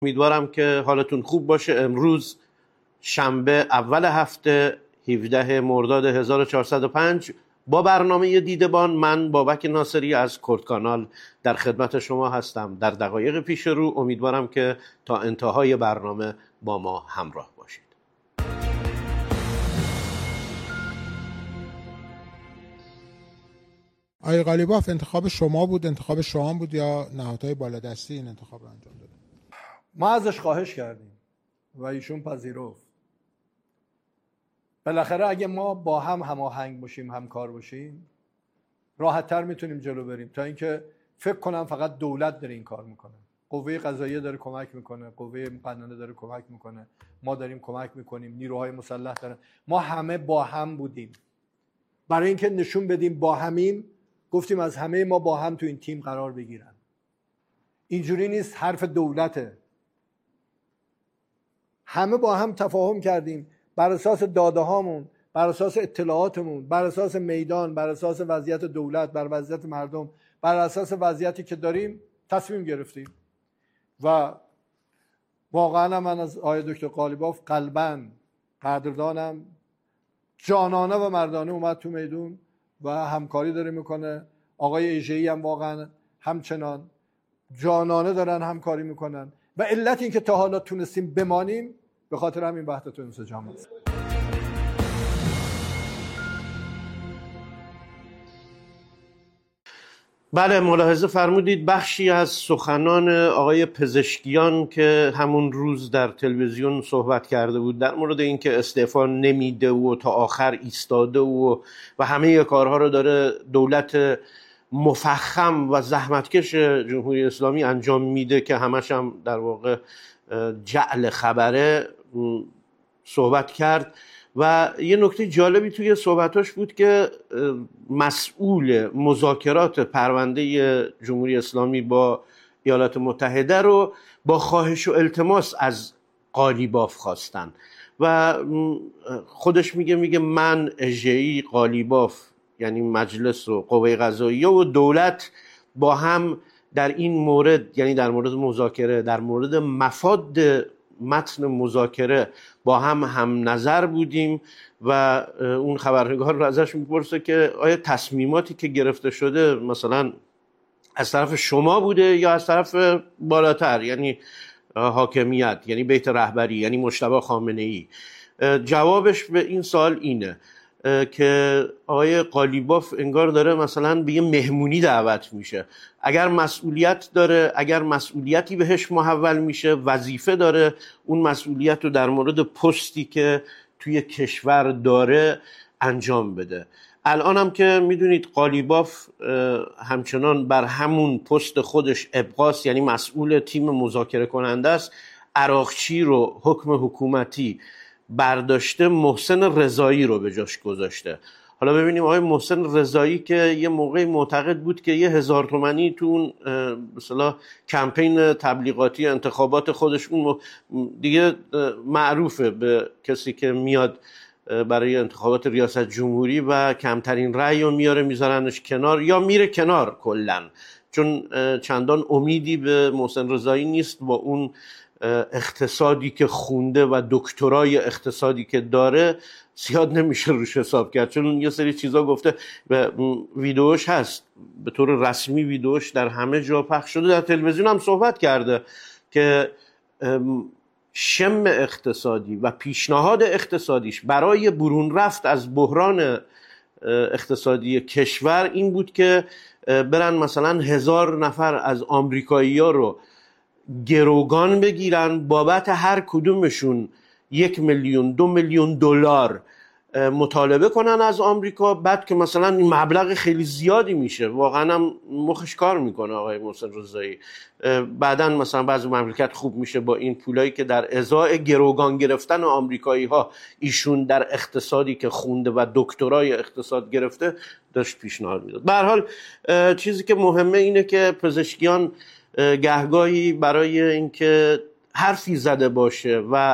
امیدوارم که حالتون خوب باشه. امروز شنبه اول هفته 17 مرداد 1405 با برنامه دیدبان من بابک ناصری از کرد کانال در خدمت شما هستم. در دقایق پیش رو امیدوارم که تا انتهای برنامه با ما همراه باشید. آقای قالیباف، انتخاب شما بود، انتخاب شما بود یا نهادهای بالادستی این انتخاب رو انجام دادن؟ ما ازش خواهش کردیم و ایشون پذیرفت. بالاخره اگه ما با هم هماهنگ باشیم، همکار باشیم، راحت‌تر میتونیم جلو بریم تا اینکه فکر کنم فقط دولت داره این کار میکنه. قوه قضاییه داره کمک میکنه، قوه مقننه داره کمک میکنه، ما داریم کمک میکنیم، نیروهای مسلح دارن. ما همه با هم بودیم. برای اینکه نشون بدیم با همیم، گفتیم از همه ما با هم تو این تیم قرار بگیرن. اینجوری نیست حرف دولته. همه با هم تفاهم کردیم بر اساس داده هامون، بر اساس اطلاعاتمون، بر اساس میدان، بر اساس وضعیت دولت، بر وضعیت مردم، بر اساس وضعیتی که داریم تصمیم گرفتیم. و واقعا من از آقای دکتر قالیباف قلباً قدردانم. جانانه و مردانه اومد تو میدون و همکاری داره میکنه. آقای ایژه‌ای هم واقعا همچنان جانانه دارن همکاری میکنن و علت این که تا حالا تونستیم بمانیم به خاطر همین وحدت و انسجام است. بله، ملاحظه فرمودید بخشی از سخنان آقای پزشکیان که همون روز در تلویزیون صحبت کرده بود در مورد اینکه استعفا نمیده و تا آخر ایستاده و همه کارها رو داره دولت مفخم و زحمتکش جمهوری اسلامی انجام میده که همش هم در واقع جعل خبره، صحبت کرد. و یه نکته جالبی توی صحبتاش بود که مسئول مذاکرات پرونده جمهوری اسلامی با ایالات متحده رو با خواهش و التماس از قالیباف خواستن و خودش میگه من اژه‌ای قالیباف، یعنی مجلس و قوه قضاییه و دولت با هم در این مورد، یعنی در مورد مذاکره، در مورد مفاد متن مذاکره با هم نظر بودیم. و اون خبرنگار رو ازش میپرسه که آیا تصمیماتی که گرفته شده مثلا از طرف شما بوده یا از طرف بالاتر، یعنی حاکمیت، یعنی بیت رهبری، یعنی مجتبی خامنه‌ای؟ جوابش به این سوال اینه که آقای قالیباف انگار داره مثلا به یه مهمونی دعوت میشه. اگر مسئولیت داره، اگر مسئولیتی بهش محول میشه، وظیفه داره اون مسئولیت رو در مورد پستی که توی کشور داره انجام بده. الان هم که میدونید قالیباف همچنان بر همون پست خودش ابقاست، یعنی مسئول تیم مذاکره کننده است. عراقچی رو حکم حکومتی برداشته، محسن رضایی رو به جاش گذاشته. حالا ببینیم آقای محسن رضایی که یه موقعی معتقد بود که 1000 تومانی تو اون مثلا کمپین تبلیغاتی انتخابات خودش، اون دیگه معروفه به کسی که میاد برای انتخابات ریاست جمهوری و کمترین رأی رو میاره میذارنش کنار یا میره کنار کلن، چون چندان امیدی به محسن رضایی نیست با اون اقتصادی که خونده و دکترای اقتصادی که داره. زیاد نمیشه روش حساب کرد، چون یه سری چیزا گفته و ویدیوش هست، به طور رسمی ویدیوش در همه جا پخش شده، در تلویزیون هم صحبت کرده که شم اقتصادی و پیشنهاد اقتصادیش برای برون رفت از بحران اقتصادی کشور این بود که برن مثلا 1000 نفر از آمریکایی‌ها رو گروگان بگیرن، بابت هر کدومشون 1 میلیون 2 میلیون دلار مطالبه کنن از آمریکا. بعد که مثلا این مبلغ خیلی زیادی میشه، واقعا هم مخش کار میکنه آقای محسن رضایی. بعداً مثلا بعضی مملکت خوب میشه با این پولایی که در ازای گروگان گرفتن آمریکایی ها ایشون در اقتصادی که خونده و دکترای اقتصاد گرفته داشت پیشنهاد میداد. به هر حال چیزی که مهمه اینه که پزشکیان گهگاهی برای اینکه حرفی زده باشه و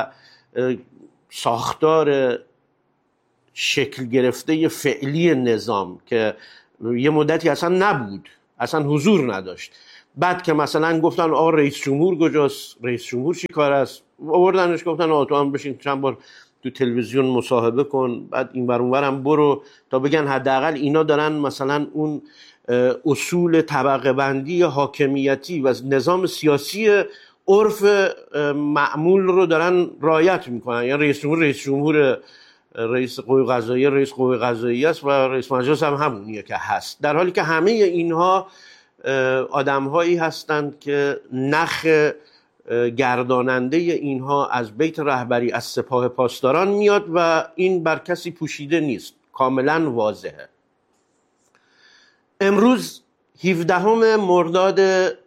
ساختار شکل گرفته فعلی نظام که یه مدتی اصلا نبود، اصلا حضور نداشت، بعد که مثلا گفتن آقا رئیس جمهور کجاست، رئیس جمهور چی کار است، آوردنش گفتن آقا تو هم بشین چند بار تو تلویزیون مصاحبه کن، بعد این ور اون ور هم برو، تا بگن حداقل اینا دارن مثلا اون اصول طبقه بندی حاکمیتی و نظام سیاسی عرف معمول رو دارن رعایت میکنن. یعنی رئیس جمهور رئیس جمهور، رئیس قوه قضاییه رئیس قوه قضاییه است و رئیس مجلس هم همونیه که هست، در حالی که همه اینها آدم‌هایی هستند که نخ گرداننده اینها از بیت رهبری از سپاه پاسداران میاد و این بر کسی پوشیده نیست، کاملا واضحه. امروز 17 مرداد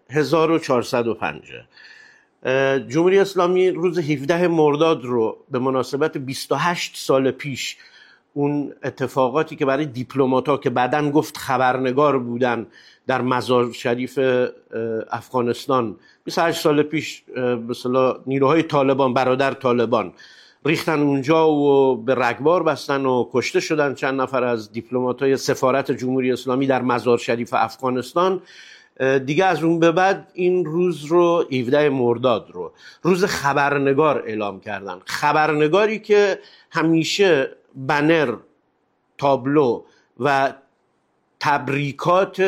1450 جمهوری اسلامی روز 17 مرداد رو به مناسبت 28 سال پیش اون اتفاقاتی که برای دیپلمات‌ها که بعداً گفت خبرنگار بودن در مزار شریف افغانستان 28 سال پیش، به اصطلاح نیروهای طالبان، برادر طالبان ریختن اونجا و به رگبار بستن و کشته شدن چند نفر از دیپلمات‌های سفارت جمهوری اسلامی در مزار شریف افغانستان. دیگه از اون به بعد این روز رو 17 مرداد رو روز خبرنگار اعلام کردن. خبرنگاری که همیشه بنر، تابلو و تبریکات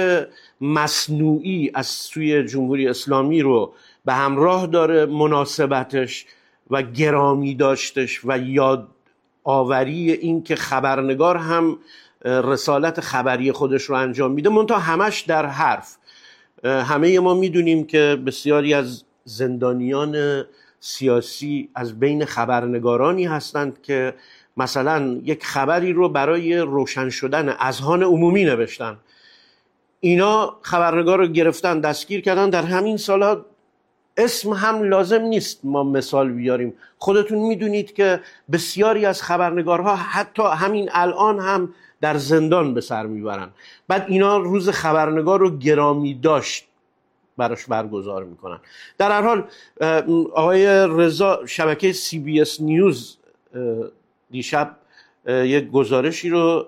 مصنوعی از سوی جمهوری اسلامی رو به همراه داره، مناسبتش و گرامی داشتش و یاد آوری این که خبرنگار هم رسالت خبری خودش رو انجام میده، منتها همش در حرف. همه ما میدونیم که بسیاری از زندانیان سیاسی از بین خبرنگارانی هستند که مثلا یک خبری رو برای روشن شدن اذهان عمومی نوشتن، اینا خبرنگار رو گرفتن دستگیر کردن. در همین سالها اسم هم لازم نیست ما مثال بیاریم، خودتون میدونید که بسیاری از خبرنگارها حتی همین الان هم در زندان به سر میبرن. بعد اینا روز خبرنگار رو گرامی داشت براش برگزار میکنن. در هر حال آقای رضا شبکه CBS نیوز دیشب یک گزارشی رو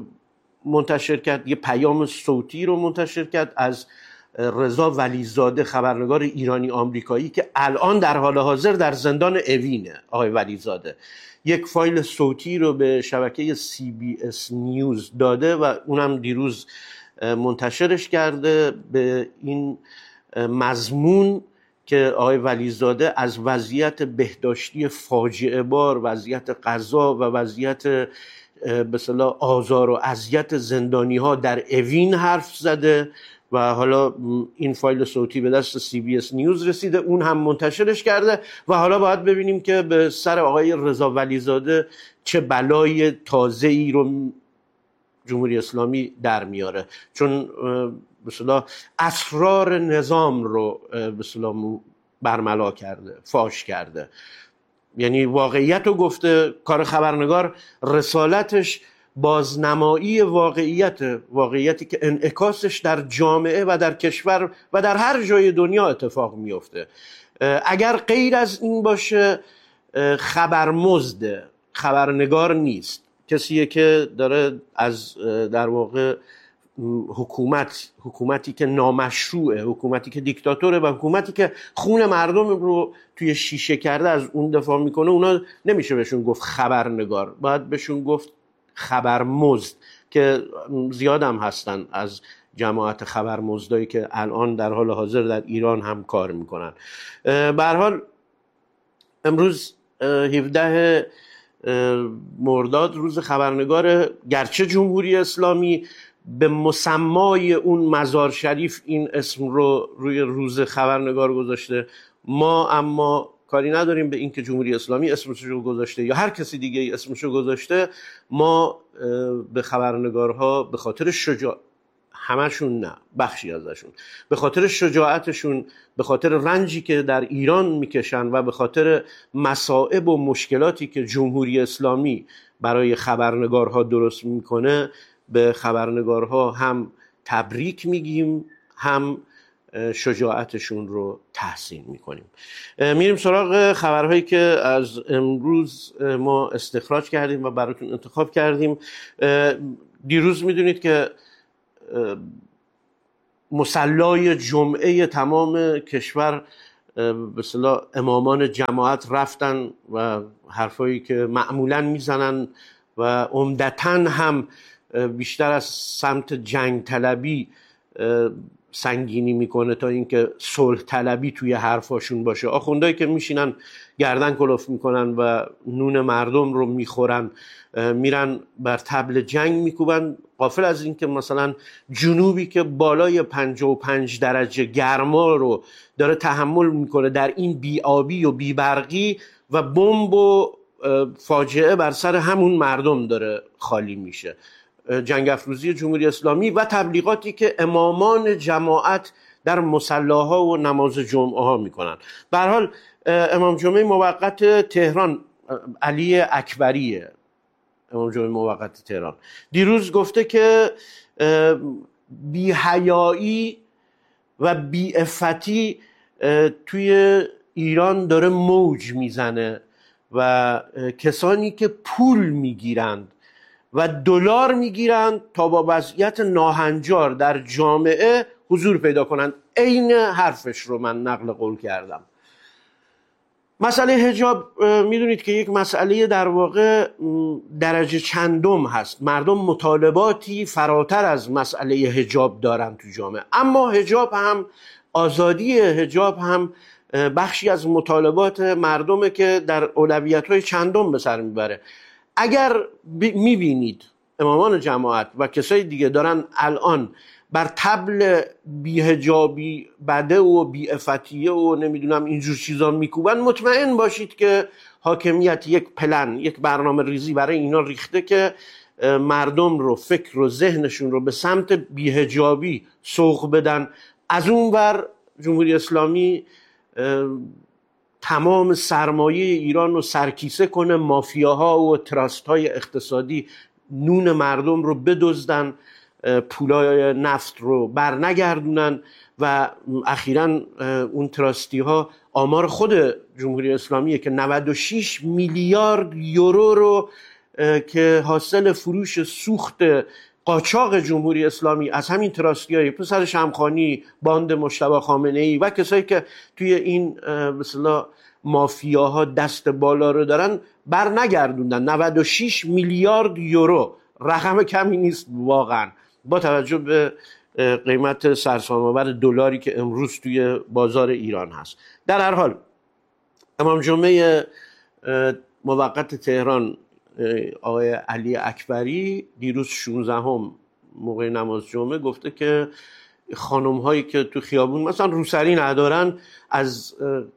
منتشر کرد، یه پیام صوتی رو منتشر کرد از رضا ولیزاده، خبرنگار ایرانی آمریکایی که الان در حال حاضر در زندان اوینه. آقای ولیزاده یک فایل صوتی رو به شبکه CBS نیوز داده و اونم دیروز منتشرش کرده به این مضمون که آقای ولیزاده از وضعیت بهداشتی فاجعه بار، وضعیت غذا و وضعیت به اصطلاح آزار و اذیت زندانی ها در اوین حرف زده و حالا این فایل صوتی به دست CBS نیوز رسیده، اون هم منتشرش کرده و حالا باید ببینیم که به سر آقای رضا ولیزاده چه بلای تازه‌ای رو جمهوری اسلامی در میاره، چون به اصطلاح اسرار نظام رو به اصطلاح برملا کرده، فاش کرده. یعنی واقعیت رو گفته. کار خبرنگار رسالتش بازنمایی واقعیتی که انعکاسش در جامعه و در کشور و در هر جای دنیا اتفاق میفته. اگر غیر از این باشه خبرنگار نیست، کسیه که داره از در واقع حکومتی که نامشروعه، حکومتی که دیکتاتوره و حکومتی که خون مردم رو توی شیشه کرده از اون دفاع میکنه، اونا نمیشه بهشون گفت خبرنگار، باید بهشون گفت خبرمزد، که زیاد هم هستن از جماعت خبرمزدایی که الان در حال حاضر در ایران هم کار میکنن. به هر حال امروز 17 مرداد روز خبرنگار، گرچه جمهوری اسلامی به مسمای اون مزار شریف این اسم رو روی روز خبرنگار گذاشته، ما اما کاری نداریم به این که جمهوری اسلامی اسمش رو گذاشته یا هر کسی دیگه اسمش رو گذاشته. ما به خبرنگارها به خاطر همشون نه، بخشی ازشون، به خاطر شجاعتشون، به خاطر رنجی که در ایران میکشن و به خاطر مصائب و مشکلاتی که جمهوری اسلامی برای خبرنگارها درست میکنه، به خبرنگارها هم تبریک میگیم، هم شجاعتشون رو تحسین میکنیم. میریم سراغ خبرهایی که از امروز ما استخراج کردیم و براتون انتخاب کردیم. دیروز میدونید که مصلای جمعه تمام کشور به اصطلاح امامان جماعت رفتن و حرفایی که معمولا میزنن و عمدتاً هم بیشتر از سمت جنگ طلبی سنگینی میکنه تا اینکه صلح طلبی توی حرفاشون باشه. آخوندایی که میشینن گردن کلفت میکنن و نون مردم رو میخورن، میرن بر طبل جنگ میکوبن، غافل از این که مثلا جنوبی که بالای 55 درجه گرما رو داره تحمل میکنه در این بی‌آبی و بی‌برقی و بمب و فاجعه بر سر همون مردم داره خالی میشه. جنگ افروزی جمهوری اسلامی و تبلیغاتی که امامان جماعت در مصلاها و نماز جمعه ها میکنن. به هر حال امام جمعه موقت تهران، علی اکبریه، امام جمعه موقت تهران، دیروز گفته که بی‌حیایی و بی‌عفتی توی ایران داره موج میزنه و کسانی که پول میگیرند و دلار میگیرند تا با وضعیت ناهنجار در جامعه حضور پیدا کنند. عین حرفش رو من نقل قول کردم. مسئله حجاب میدونید که یک مسئله در واقع درجه چندم هست. مردم مطالباتی فراتر از مسئله حجاب دارن تو جامعه، اما حجاب هم، آزادی حجاب هم بخشی از مطالبات مردمه که در اولویت‌های چندم به سر میبره. اگر میبینید امامان جماعت و کسای دیگه دارن الان بر طبل بی‌حجابی بده و بی‌عفتیه و نمیدونم اینجور چیزا میکوبن، مطمئن باشید که حاکمیت یک پلن، یک برنامه ریزی برای اینا ریخته که مردم رو، فکر و ذهنشون رو به سمت بی‌حجابی سوق بدن. از اون ور جمهوری اسلامی تمام سرمایه ایران رو سرکیسه کنه، مافیاها و تراست‌های اقتصادی نون مردم رو بدزدن، پولای نفت رو برنگردونن و اخیراً اون تراستی ها، آمار خود جمهوری اسلامیه که 96 میلیارد یورو رو که حاصل فروش سوخت قاچاق جمهوری اسلامی از همین تراستی‌های پسر شمخانی، باند مجتبی خامنه‌ای و کسایی که توی این مثلا مافیاها دست بالا رو دارن برنگردوندن. 96 میلیارد یورو رقم کمی نیست واقعا با توجه به قیمت سرسام‌آور دلاری که امروز توی بازار ایران هست. در هر حال امام جمعه موقت تهران آقای علی اکبری دیروز 16 موقع نماز جمعه گفته که خانم هایی که تو خیابون مثلا روسری ندارن از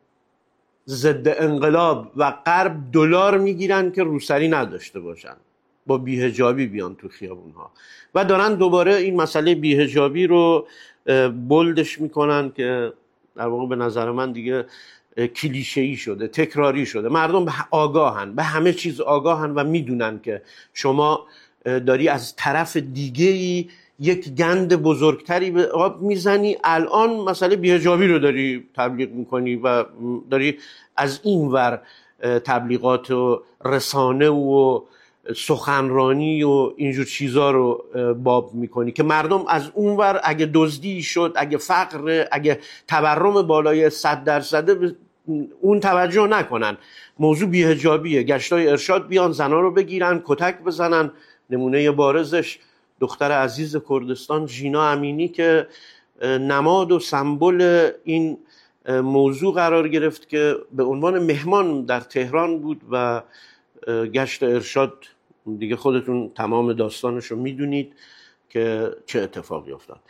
ضد انقلاب و غرب دلار میگیرن که روسری نداشته باشن، با بی‌حجابی بیان تو خیابون ها و دارن دوباره این مسئله بی‌حجابی رو بولدش میکنن که در واقع به نظر من دیگه کلیشه‌ای شده، تکراری شده. مردم آگاهن، به همه چیز آگاهن و میدونن که شما داری از طرف دیگه‌ای یک گند بزرگتری به آب میزنی. الان مسئله بی‌حجابی رو داری تبلیغ میکنی و داری از این ور تبلیغات و رسانه و سخنرانی و اینجور چیزا رو باب میکنی که مردم از اون ور اگه دزدی شد، اگه فقر، اگه تورم بالای 100% اون توجه نکنن. موضوع بی‌حجابیه. گشتای ارشاد بیان زنا رو بگیرن، کتک بزنن. نمونه بارزش دختر عزیز کردستان ژینا امینی که نماد و سمبل این موضوع قرار گرفت که به عنوان مهمان در تهران بود و گشت ارشاد دیگه خودتون تمام داستانش رو میدونید که چه اتفاقی افتاد.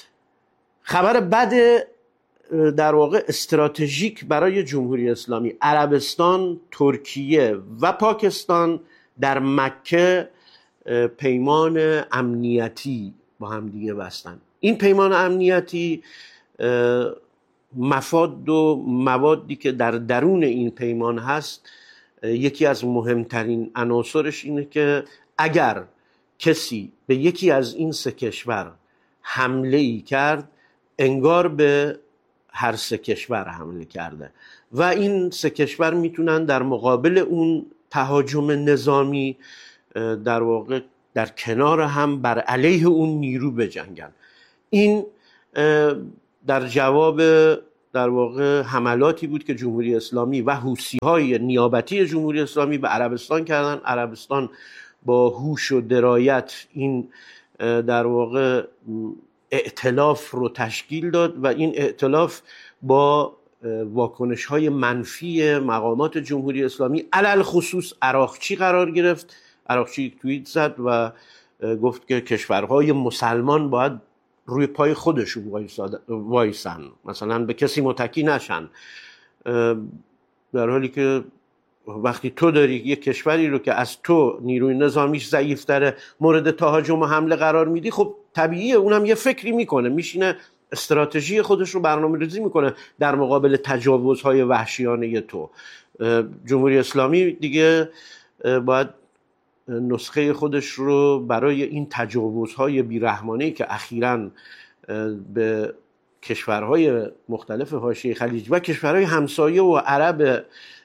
خبر بد در واقع استراتژیک برای جمهوری اسلامی: عربستان، ترکیه و پاکستان در مکه پیمان امنیتی با هم دیگه بستن. این پیمان امنیتی مفاد و موادی که در درون این پیمان هست، یکی از مهمترین عناصرش اینه که اگر کسی به یکی از این سه کشور حمله ای کرد، انگار به هر سه کشور حمله کرده و این سه کشور میتونن در مقابل اون تهاجم نظامی در واقع در کنار هم بر علیه اون نیرو بجنگن. این در جواب در واقع حملاتی بود که جمهوری اسلامی و حوثی‌های نیابتی جمهوری اسلامی به عربستان کردن. عربستان با هوش و درایت این در واقع ائتلاف رو تشکیل داد و این ائتلاف با واکنش‌های منفی مقامات جمهوری اسلامی علل خصوص عراقچی قرار گرفت. عراقچی یک توییت زد و گفت که کشورهای مسلمان باید روی پای خودشون وایسن، مثلا به کسی متکی نشن، در حالی که وقتی تو داری یک کشوری رو که از تو نیروی نظامیش ضعیف‌تره مورد تهاجم و حمله قرار میدی، خب طبیعیه اونم یه فکری میکنه، میشینه استراتژی خودش رو برنامه‌ریزی میکنه در مقابل تجاوزهای وحشیانه تو. جمهوری اسلامی دیگه باید نسخه خودش رو برای این تجاوزهای بیرحمانه‌ای که اخیراً به کشورهای مختلف حاشیه خلیج و کشورهای همسایه و عرب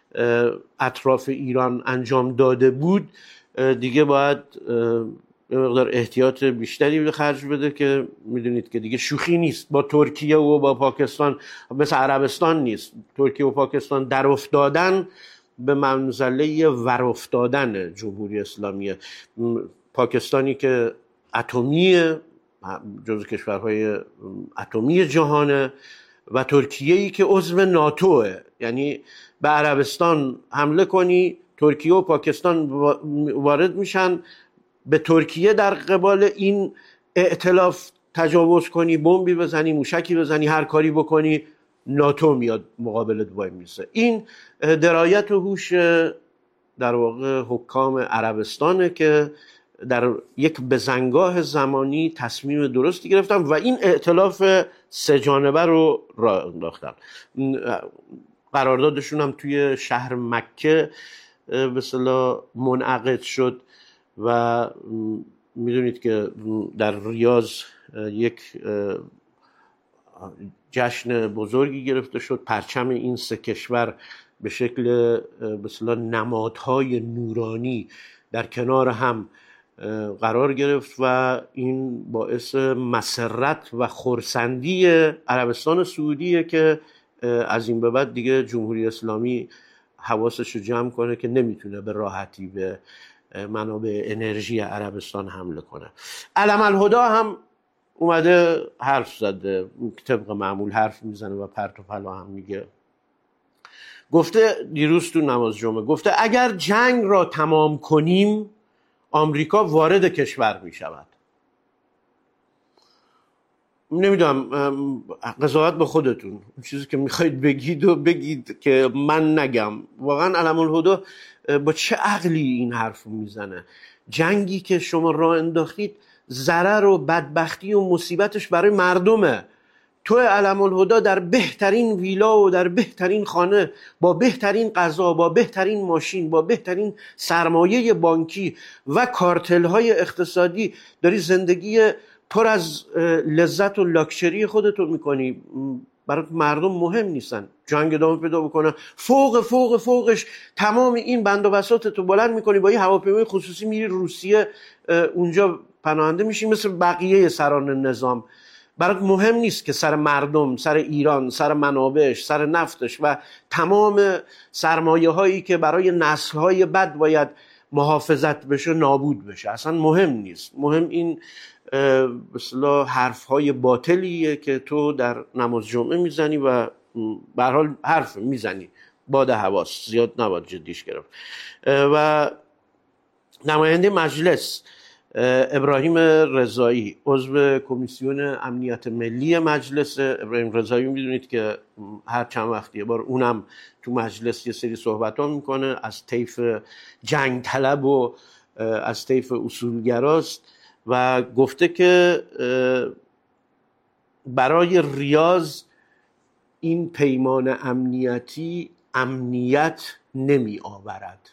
اطراف ایران انجام داده بود، دیگه باید یه مقدار احتیاط بیشتری به خرج بده که میدونید که دیگه شوخی نیست با ترکیه و با پاکستان، مثل عربستان نیست. ترکیه و پاکستان در افتادن به منزله ور افتادن جمهوری اسلامی. پاکستانی که اتمیه، جزو کشورهای اتمی جهانه، و ترکیه‌ای که عضو ناتوه. یعنی به عربستان حمله کنی، ترکیه و پاکستان وارد میشن، به ترکیه در قبال این ائتلاف تجاوز کنی، بمبی بزنی، موشکی بزنی، هر کاری بکنی، ناتو میاد مقابلت وای میسه. این درایت و هوش در واقع حکام عربستانه که در یک بزنگاه زمانی تصمیم درستی گرفتن و این ائتلاف سه جانبه رو راه انداختن. قراردادشون هم توی شهر مکه به اصطلاح منعقد شد و میدونید که در ریاض یک جشن بزرگی گرفته شد. پرچم این سه کشور به شکل به اصطلاح نمادهای نورانی در کنار هم قرار گرفت و این باعث مسرت و خرسندی عربستان سعودیه که از این به بعد دیگه جمهوری اسلامی حواسش رو جمع کنه که نمیتونه به راحتی به منابع انرژی عربستان حمله کنه. علم الهدا هم اومده حرف زده، طبق معمول حرف میزنه و پرت و پلا هم میگه. گفته دیروز تو نماز جمعه، گفته اگر جنگ را تمام کنیم آمریکا وارد کشور میشود. نمیدونم، قضاوت به خودتون، چیزی که میخواید بگید و بگید که من نگم. واقعا علم الهدا با چه عقلی این حرف میزنه؟ جنگی که شما راه انداختید ضرر و بدبختی و مصیبتش برای مردمه. تو علم الهدا در بهترین ویلا و در بهترین خانه، با بهترین غذا، با بهترین ماشین، با بهترین سرمایه بانکی و کارتل‌های اقتصادی داری زندگی پر از لذت و لاکچری خودتو میکنی. برای مردم مهم نیستن. جنگ ادامه پیدا بکنه، فوقش تمام این بند و بساطتو بلند میکنی، با یه هواپیمای خصوصی میری روسیه، اونجا پناهنده میشی مثل بقیه سران نظام. برات مهم نیست که سر مردم، سر ایران، سر منابعش، سر نفتش و تمام سرمایه هایی که برای نسل های بعد باید محافظت بشه نابود بشه. اصلا مهم نیست. مهم این به اصطلاح حرف های باطلیه که تو در نماز جمعه میزنی و به هر حال حرف میزنی، باد حواس، زیاد نباید جدیش گرفت. و نماینده مجلس ابراهیم رضایی، عضو کمیسیون امنیت ملی مجلس، ابراهیم رضایی میدونید که هر چند وقت یه بار اونم تو مجلس یه سری صحبت ها میکنه، از طیف جنگ طلب و از طیف اصولگراست و گفته که برای ریاض این پیمان امنیتی امنیت نمی آورد.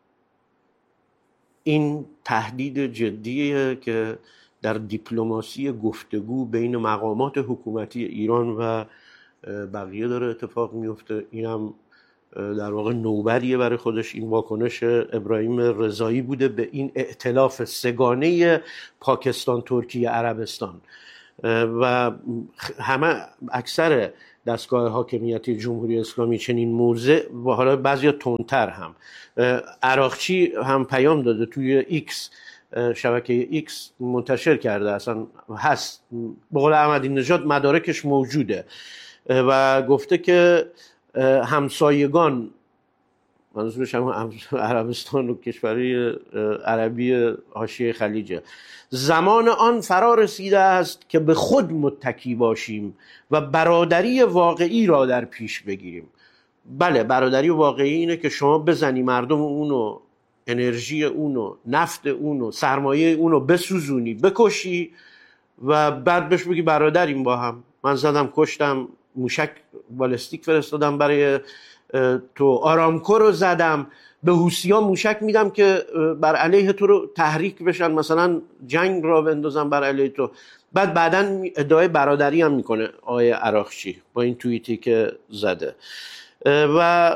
این تهدید جدیه که در دیپلماسی گفتگو بین مقامات حکومتی ایران و بقیه داره اتفاق میفته. اینم در واقع نوبریه برای خودش. این واکنش ابراهیم رضایی بوده به این ائتلاف سگانه پاکستان، ترکیه، عربستان و همه اکثر دستگاه حاکمیتی جمهوری اسلامی چنین موضع و حالا بعضیا تندتر هم. عراقچی هم پیام داده توی ایکس، شبکه ایکس منتشر کرده، اصلا هست به قول احمدی نژاد مدارکش موجوده و گفته که همسایگان، منظورش هم عربستان و کشورهای عربی حاشیه خلیجه، زمان آن فرا رسیده است که به خود متکی باشیم و برادری واقعی را در پیش بگیریم. بله، برادری واقعی اینه که شما بزنی مردم اونو، انرژی اونو، نفت اونو، سرمایه اونو بسوزونی، بکشی و بعد بهش بگی برادریم با هم. من زدم کشتم، موشک بالستیک فرستادم برای تو، آرامکو رو زدم، به حوثی‌ها موشک میدم که بر علیه تو رو تحریک بشن، مثلا جنگ را بندازن بر علیه تو. بعدن ادعای برادری هم میکنه آقای عراقچی با این توییتی که زده. و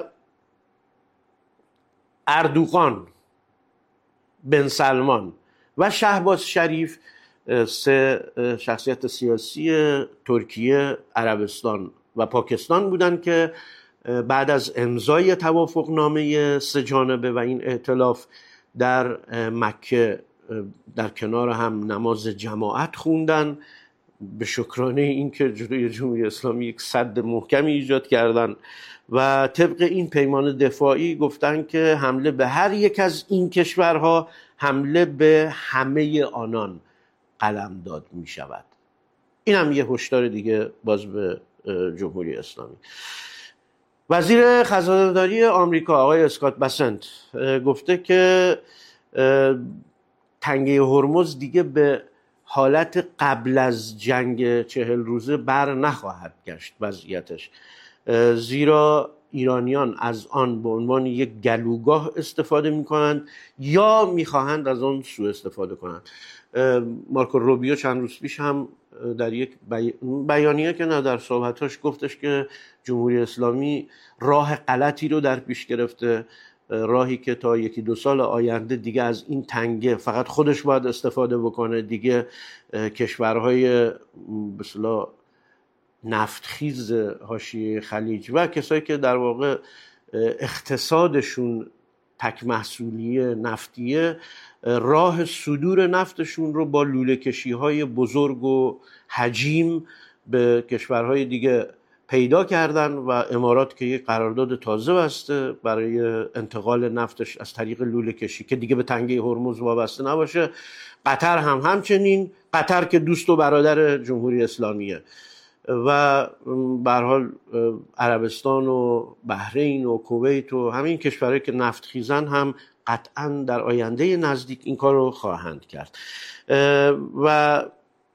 اردوغان، بن سلمان و شهباز شریف، سه شخصیت سیاسی ترکیه، عربستان و پاکستان بودن که بعد از امضای توافقنامه سه جانبه و این ائتلاف در مکه در کنار هم نماز جماعت خوندن، به شکرانه این که جلوی جمهوری اسلامی یک سد محکمی ایجاد کردن و طبق این پیمان دفاعی گفتن که حمله به هر یک از این کشورها حمله به همه آنان قلمداد می شود. این هم یه هشدار دیگه باز به جمهوری اسلامی. وزیر خزانه‌داری آمریکا آقای اسکات بسنت گفته که تنگه هرمز دیگه به حالت قبل از جنگ 40 روزه بر نخواهد گشت وضعیتش، زیرا ایرانیان از آن به عنوان یک گلوگاه استفاده می‌کنند یا می‌خواهند از آن سوء استفاده کنند. مارکو روبیو چند روز پیش هم در یک بیانیه که نه در صحبتاش گفتش که جمهوری اسلامی راه غلطی رو در پیش گرفته، راهی که تا 1-2 سال آینده دیگه از این تنگه فقط خودش باید استفاده بکنه، دیگه کشورهای به اصطلاح نفتخیز حاشیه خلیج و کسایی که در واقع اقتصادشون تک محصولی نفتیه، راه صدور نفتشون رو با لوله کشی های بزرگ و حجیم به کشورهای دیگه پیدا کردن و امارات که یک قرارداد تازه بسته برای انتقال نفتش از طریق لوله کشی که دیگه به تنگه هرمز وابسته نباشه. قطر هم همچنین، قطر که دوست و برادر جمهوری اسلامیه و به هر حال عربستان و بحرین و کویت و همین کشورهایی که نفت خیزن هم قطعا در آینده نزدیک این کار رو خواهند کرد. و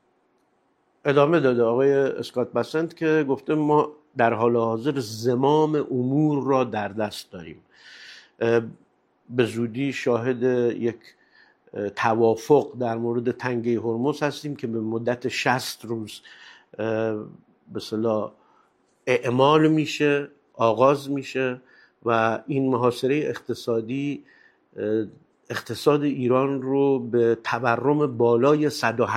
ادامه داده آقای اسکات بسنت که گفته ما در حال حاضر زمام امور را در دست داریم، به زودی شاهد یک توافق در مورد تنگه هرمز هستیم که به مدت 60 روز به اصطلاح اعمال میشه، آغاز میشه و این محاصره اقتصادی اقتصاد ایران رو به تورم بالای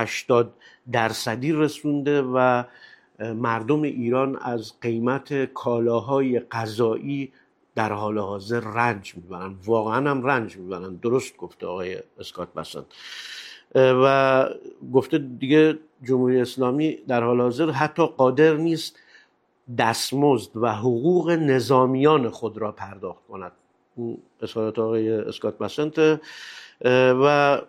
180% رسونده و مردم ایران از قیمت کالاهای غذایی در حال حاضر رنج میبرن، واقعا هم رنج میبرن. درست گفته آقای اسکات بسنت و گفته دیگه جمهوری اسلامی در حال حاضر حتی قادر نیست دستمزد و حقوق نظامیان خود را پرداخت کند. اظهارات آقای اسکات بسنت. و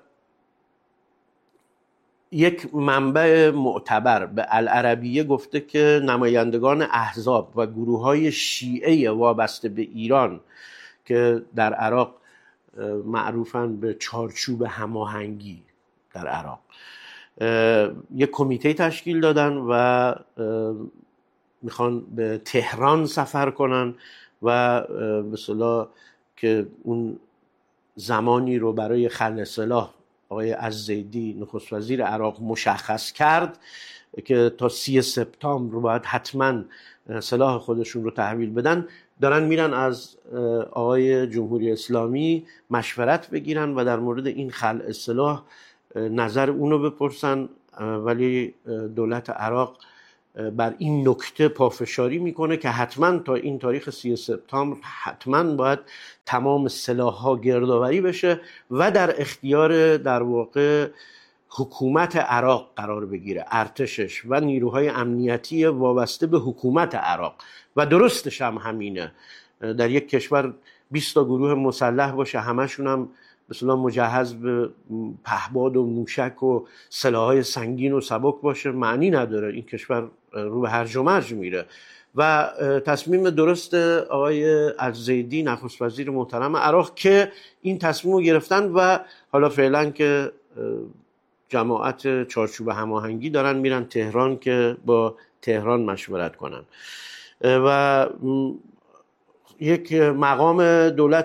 یک منبع معتبر به العربیه گفته که نمایندگان احزاب و گروه‌های شیعه وابسته به ایران که در عراق معروفن به چارچوب هماهنگی در عراق یک کمیته تشکیل دادن و میخوان به تهران سفر کنن و به اصطلاح که اون زمانی رو برای خلع سلاح آقای الزیدی نخست وزیر عراق مشخص کرد که تا 30 سپتامبر باید حتما سلاح خودشون رو تحویل بدن، دارن میرن از آقای جمهوری اسلامی مشورت بگیرن و در مورد این خلع سلاح نظر اونو بپرسن ولی دولت عراق بر این نکته پافشاری میکنه که حتما تا این تاریخ 30 سپتامبر حتما باید تمام سلاح‌ها گردآوری بشه و در اختیار در واقع حکومت عراق قرار بگیره، ارتشش و نیروهای امنیتی وابسته به حکومت عراق. و درستش هم همینه، در یک کشور 20 تا گروه مسلح باشه، همشون هم مثلا مجهز به پهباد و موشک و سلاح‌های سنگین و سبک باشه، معنی نداره، این کشور رو به هرج و مرج میره. و تصمیم درست آقای الزیدی نخست وزیر محترم عراق که این تصمیم رو گرفتن و حالا فعلا که جماعت چارچوب هماهنگی دارن میرن تهران که با تهران مشورت کنن. و یک مقام دولت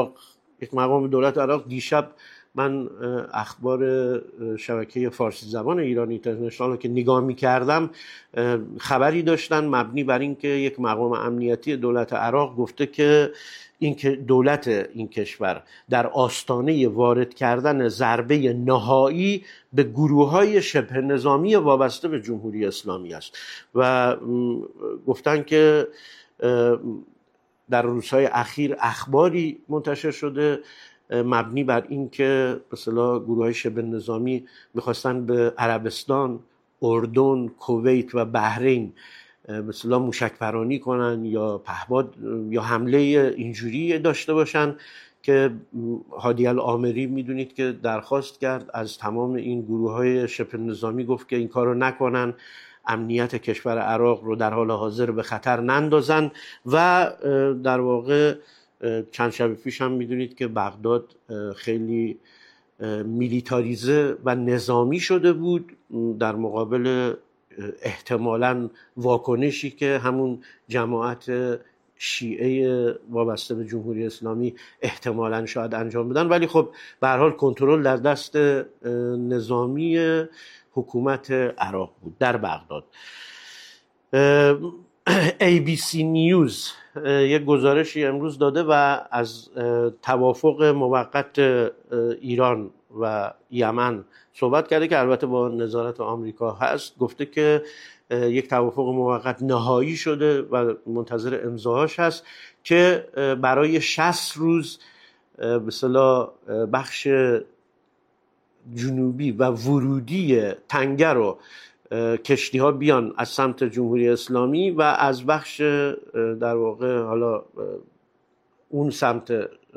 عراق دیشب من اخبار شبکه فارسی زبان ایران اینترنشنال رو که نگاه می‌کردم، خبری داشتن مبنی بر این که یک مقام امنیتی دولت عراق گفته که دولت این کشور در آستانه وارد کردن ضربه نهایی به گروه‌های شبه نظامی وابسته به جمهوری اسلامی است و گفتن که در روزهای اخیر اخباری منتشر شده مبنی بر این که مثلا گروه‌های شبه نظامی می‌خواستن به عربستان، اردن، کویت و بحرین مثلا موشک‌پرانی کنن یا پهباد یا حمله اینجوری داشته باشن که هادی العامری میدونید که درخواست کرد از تمام این گروه‌های شبه نظامی، گفت که این کارو نکنن، امنیت کشور عراق رو در حال حاضر به خطر نندازن. و در واقع چند شب پیش هم میدونید که بغداد خیلی میلیتاریزه و نظامی شده بود در مقابل احتمالاً واکنشی که همون جماعت شیعه وابسته به جمهوری اسلامی احتمالاً شاید انجام بدن. ولی خب به هر حال کنترل در دست نظامی حکومت عراق بود در بغداد. ABC نیوز یک گزارشی امروز داده و از توافق موقت ایران و یمن صحبت کرده که البته با نظارت آمریکا هست. گفته که یک توافق موقت نهایی شده و منتظر امضاهاش هست که برای 60 روز به اصطلاح بخش جنوبی و ورودی تنگه رو کشتی ها بیان از سمت جمهوری اسلامی و از بخش در واقع حالا اون سمت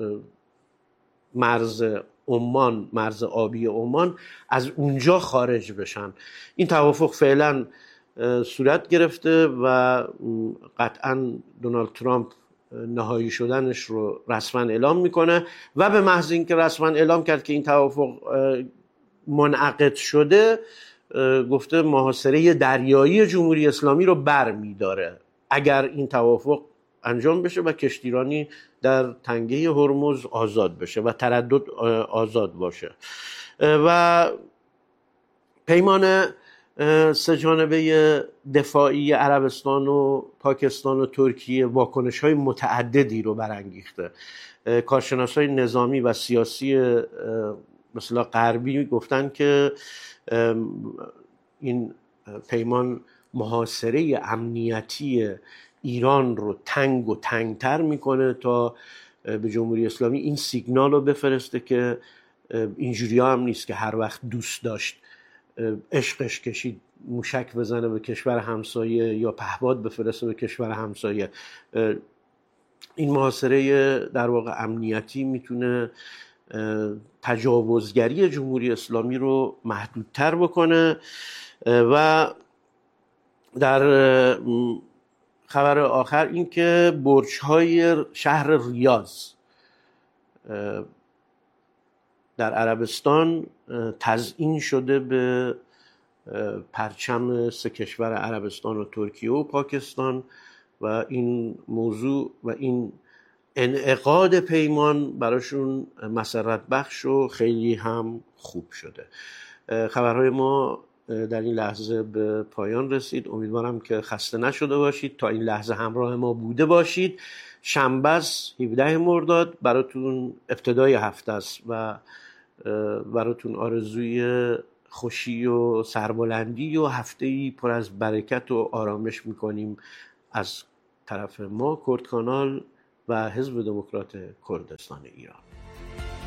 مرز عمان، مرز آبی عمان، از اونجا خارج بشن. این توافق فعلا صورت گرفته و قطعا دونالد ترامپ نهایی شدنش رو رسما اعلام میکنه و به محض اینکه رسما اعلام کرد که این توافق منعقد شده، گفته محاصره دریایی جمهوری اسلامی رو بر میداره اگر این توافق انجام بشه و کشتیرانی در تنگه هرمز آزاد بشه و تردد آزاد باشه. و پیمان سه جانبه دفاعی عربستان و پاکستان و ترکیه واکنش‌های متعددی رو برانگیخته. کارشناسای نظامی و سیاسی مثلا غربی گفتن که این پیمان محاصره امنیتی ایران رو تنگ و تنگتر میکنه تا به جمهوری اسلامی این سیگنال رو بفرسته که اینجوری هم نیست که هر وقت دوست داشت عشقش کشید موشک بزنه به کشور همسایه یا پهباد بفرسته به کشور همسایه. این محاصره در واقع امنیتی میتونه تجاوزگری جمهوری اسلامی رو محدودتر بکنه. و در خبر آخر این که برج‌های شهر ریاض در عربستان تزیین شده به پرچم سه کشور عربستان و ترکیه و پاکستان و این موضوع و این انعقاد پیمان براشون مسرت بخش و خیلی هم خوب شده. خبرهای ما در این لحظه به پایان رسید. امیدوارم که خسته نشده باشید، تا این لحظه همراه ما بوده باشید. شنبه 17 مرداد براتون ابتدای هفته است و براتون آرزوی خوشی و سربلندی و هفته‌ای پر از برکت و آرامش میکنیم از طرف ما، کرد کانال و حزب دموکرات کردستان ایران.